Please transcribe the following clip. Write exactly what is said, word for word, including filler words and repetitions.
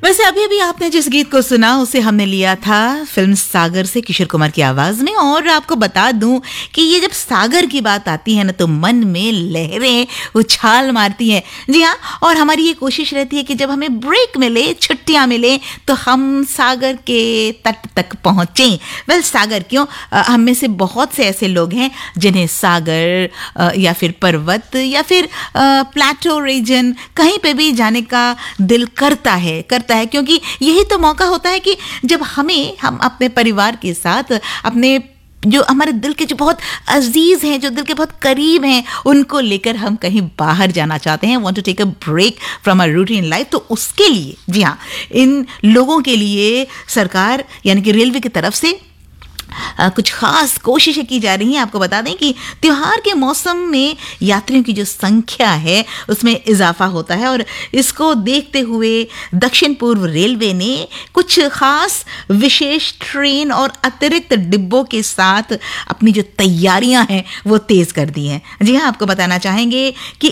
वैसे अभी अभी आपने जिस गीत को सुना उसे हमने लिया था फिल्म सागर से किशोर कुमार की आवाज में। और आपको बता दूं कि ये जब सागर की बात आती है ना तो मन में लहरें उछाल मारती हैं। जी हाँ, और हमारी ये कोशिश रहती है कि जब हमें ब्रेक मिले, छुट्टियां मिले, तो हम सागर के तट तक पहुंचें। वेल सागर क्यों, हम में से बहुत से ऐसे लोग हैं जिन्हें सागर या फिर पर्वत या फिर प्लेटो रीजन कहीं पे भी जाने का दिल करता है करता है क्योंकि यही तो मौका होता है कि जब हमें हम अपने परिवार के साथ, अपने जो हमारे दिल के जो बहुत अजीज हैं, जो दिल के बहुत करीब हैं, उनको लेकर हम कहीं बाहर जाना चाहते हैं, want to take a break from a routine life. तो उसके लिए, जी हाँ, इन लोगों के लिए सरकार यानी कि रेलवे की तरफ से आ, कुछ खास कोशिशें की जा रही हैं। आपको बता दें कि त्योहार के मौसम में यात्रियों की जो संख्या है उसमें इजाफा होता है और इसको देखते हुए दक्षिण पूर्व रेलवे ने कुछ खास विशेष ट्रेन और अतिरिक्त डिब्बों के साथ अपनी जो तैयारियां हैं वो तेज कर दी हैं। जी हाँ, आपको बताना चाहेंगे कि